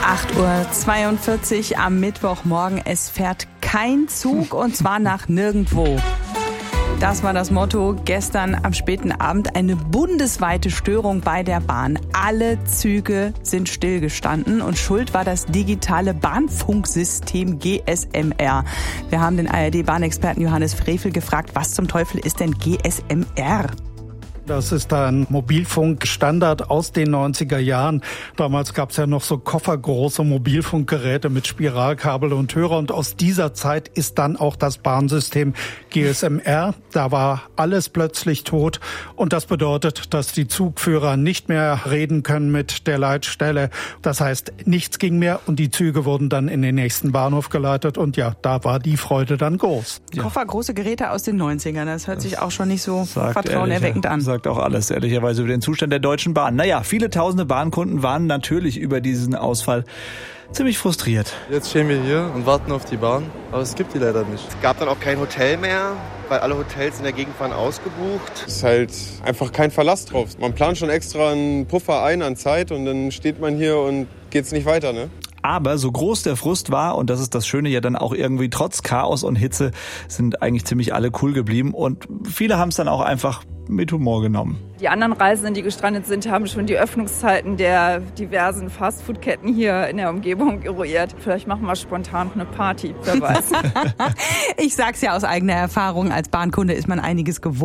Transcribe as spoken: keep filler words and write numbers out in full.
acht Uhr zweiundvierzig am Mittwochmorgen. Es fährt kein Zug und zwar nach nirgendwo. Das war das Motto gestern am späten Abend. Eine bundesweite Störung bei der Bahn. Alle Züge sind stillgestanden und schuld war das digitale Bahnfunksystem G S M R. Wir haben den A R D-Bahnexperten Johannes Frevel gefragt, was zum Teufel ist denn G S M R? Das ist ein Mobilfunkstandard aus den neunziger Jahren. Damals gab es ja noch so koffergroße Mobilfunkgeräte mit Spiralkabel und Hörer. Und aus dieser Zeit ist dann auch das Bahnsystem G S M R. Da war alles plötzlich tot. Und das bedeutet, dass die Zugführer nicht mehr reden können mit der Leitstelle. Das heißt, nichts ging mehr und die Züge wurden dann in den nächsten Bahnhof geleitet. Und ja, da war die Freude dann groß. Ja. Koffergroße Geräte aus den neunzigern. Das hört das sich auch schon nicht so vertrauenerweckend an. Sagt auch alles, ehrlicherweise, über den Zustand der Deutschen Bahn. Naja, viele tausende Bahnkunden waren natürlich über diesen Ausfall ziemlich frustriert. Jetzt stehen wir hier und warten auf die Bahn, aber es gibt die leider nicht. Es gab dann auch kein Hotel mehr, weil alle Hotels in der Gegend waren ausgebucht. Es ist halt einfach kein Verlass drauf. Man plant schon extra einen Puffer ein an Zeit und dann steht man hier und geht's nicht weiter, ne? Aber so groß der Frust war, und das ist das Schöne ja dann auch irgendwie, trotz Chaos und Hitze sind eigentlich ziemlich alle cool geblieben und viele haben es dann auch einfach mit Humor genommen. Die anderen Reisenden, die gestrandet sind, haben schon die Öffnungszeiten der diversen Fastfood-Ketten hier in der Umgebung eruiert. Vielleicht machen wir spontan noch eine Party, wer weiß. Ich sag's ja aus eigener Erfahrung, als Bahnkunde ist man einiges gewohnt.